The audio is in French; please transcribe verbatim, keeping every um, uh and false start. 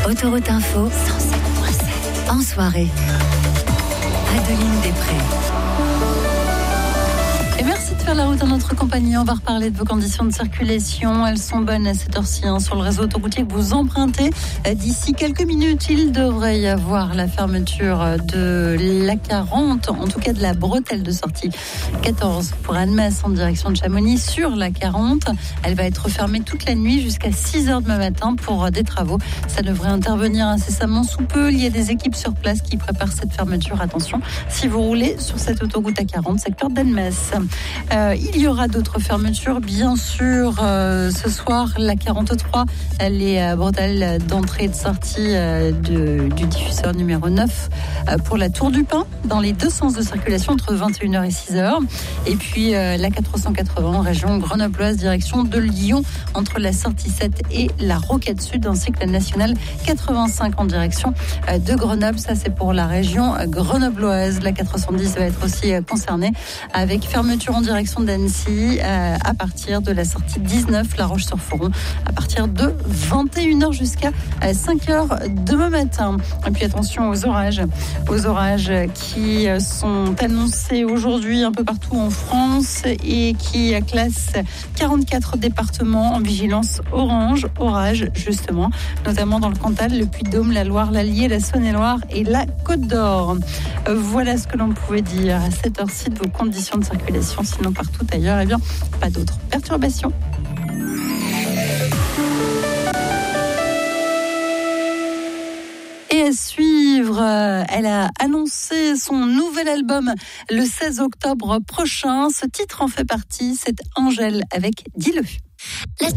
Autoroute Info, cent sept virgule sept. En soirée, Adeline Després. Et merci de faire la route en notre compagnie. On va reparler de vos conditions de circulation. Elles sont bonnes à cette heure-ci hein, sur le réseau autoroutier que vous empruntez. D'ici quelques minutes, il devrait y avoir la fermeture de l'A quarante, en tout cas de la bretelle de sortie quatorze pour Annemasse en direction de Chamonix sur l'A quarante. Elle va être fermée toute la nuit jusqu'à six heures demain matin pour des travaux. Ça devrait intervenir incessamment sous peu. Il y a des équipes sur place qui préparent cette fermeture. Attention, si vous roulez sur cette autoroute A quarante, secteur d'Annemasse. Euh, il y aura d'autres fermetures, bien sûr. Euh, ce soir, la quarante-trois, les euh, bretelles d'entrée et de sortie euh, de, du diffuseur numéro neuf euh, pour la Tour du Pin, dans les deux sens de circulation entre vingt et une heures et six heures. Et puis euh, la quatre cent quatre-vingts en région grenobloise, direction de Lyon, entre la sortie sept et la Rocade Sud, ainsi que la nationale quatre-vingt-cinq en direction euh, de Grenoble. Ça, c'est pour la région grenobloise. La quatre cent dix va être aussi euh, concernée, avec fermeture en direction d'Annecy euh, à partir de la sortie dix-neuf, La Roche-sur-Foron, à partir de vingt et une heures jusqu'à cinq heures demain matin. Et puis attention aux orages, aux orages qui sont annoncés aujourd'hui un peu partout en France et qui classent quarante-quatre départements en vigilance orange, orage justement, notamment dans le Cantal, le Puy-de-Dôme, la Loire, l'Allier, la Saône-et-Loire et la Côte d'Or. Voilà ce que l'on pouvait dire à cette heure-ci de vos conditions de circulation. Sinon, partout ailleurs, eh bien, pas d'autres perturbations. Et à suivre, elle a annoncé son nouvel album le seize octobre prochain. Ce titre en fait partie, c'est Angèle avec Dis-le.